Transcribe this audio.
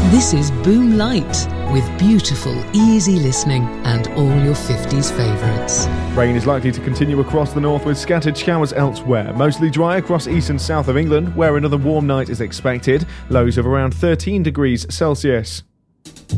This is Boom Light, with beautiful, easy listening and all your 50s favourites. Rain is likely to continue across the north with scattered showers elsewhere. Mostly dry across east and south of England, where another warm night is expected. Lows of around 13 degrees Celsius.